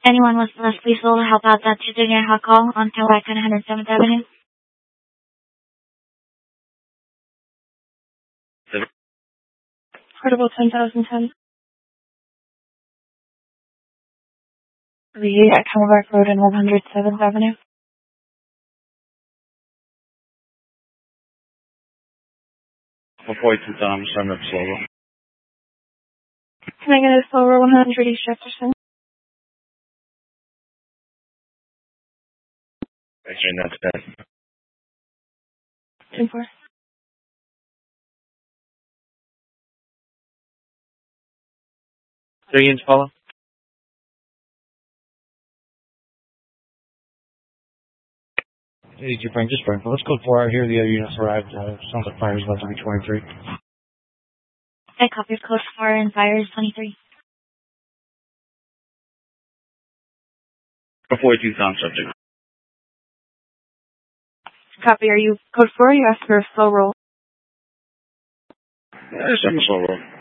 Anyone was Leslie Soul to help out that near Hong Kong on Tawaikan 107th Avenue? Portable 10,010. At Camelback Road and 107th Avenue. Before 2007 at Slovo. Can I get a Slovo 100 East Jefferson? Actually, that's that. 10-4. Inch follow. Hey, Frank, just Frank. Let's go 4 out here. The other units arrived. Sounds like fire is about to be 23. I copied code 4 and fire is 23. Before 2000 subject. Copy, are you code 4 or you asked for a slow roll? Yeah, I'm a slow roll.